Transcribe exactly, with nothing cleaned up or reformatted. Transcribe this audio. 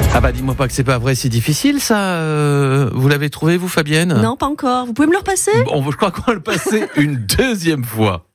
Ah bah dis-moi pas que c'est pas vrai, c'est difficile ça. Euh, vous l'avez trouvé vous, Fabienne ? Non, pas encore. Vous pouvez me le repasser ? Bon, je crois qu'on va le passer une deuxième fois.